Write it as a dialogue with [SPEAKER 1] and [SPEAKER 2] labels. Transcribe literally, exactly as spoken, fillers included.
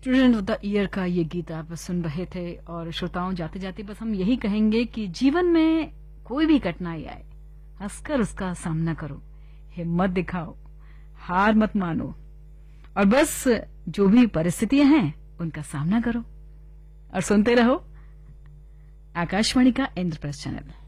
[SPEAKER 1] Student of the year का ये गीत आप सुन रहे थे। और श्रोताओं, जाते जाते बस हम यही कहेंगे कि जीवन में कोई भी कठिनाई आए, हंसकर उसका सामना करो, हिम्मत दिखाओ, हार मत मानो, और बस जो भी परिस्थितियां हैं उनका सामना करो और सुनते रहो आकाशवाणी का इंद्रप्रस्थ चैनल।